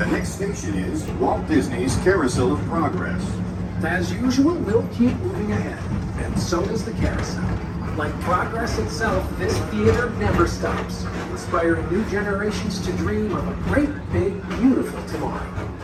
The next station is Walt Disney's Carousel of Progress. As usual, we'll keep moving ahead, and so does the carousel. Like progress itself, this theater never stops, inspiring new generations to dream of a great, big, beautiful tomorrow.